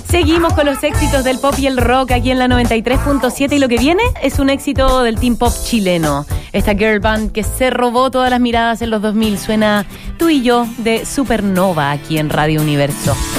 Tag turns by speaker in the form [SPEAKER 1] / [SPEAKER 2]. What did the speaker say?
[SPEAKER 1] Seguimos con los éxitos del pop y el rock aquí en la 93.7 y lo que viene es un éxito del teen pop chileno. Esta girl band que se robó todas las miradas en los 2000 suena Tú y Yo de Supernova aquí en Radio Universo.